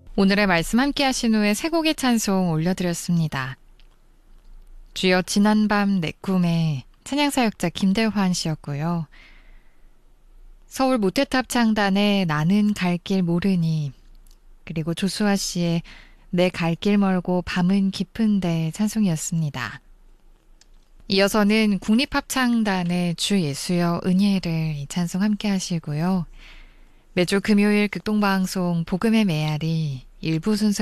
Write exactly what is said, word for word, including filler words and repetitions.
오늘의 말씀 함께 하신 후에 세 곡의 찬송 올려드렸습니다. 주여 지난밤 내 꿈에 찬양사역자 김대환 씨였고요. 서울 모태탑 창단의 나는 갈 길 모르니, 그리고 조수아 씨의 내 갈 길 멀고 밤은 깊은데 찬송이었습니다. 이어서는 국립합창단의 주 예수여 은혜를 이 찬송 함께 하시고요. 매주 금요일 극동방송 복음의 메아리 일부 순서